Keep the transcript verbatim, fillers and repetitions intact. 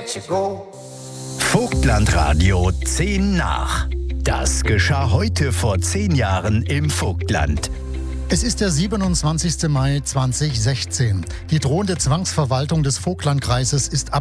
let you go. Vogtlandradio zehn nach. Das geschah heute vor zehn Jahren im Vogtland. Es ist der siebenundzwanzigste Mai zweitausendsechzehn. Die drohende Zwangsverwaltung des Vogtlandkreises ist ab